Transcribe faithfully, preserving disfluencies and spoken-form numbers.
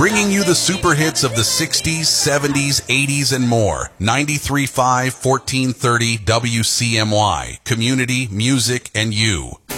bringing you the super hits of the sixties, seventies, eighties, and more. ninety-three point five, fourteen thirty W C M Y. Community, music, and you.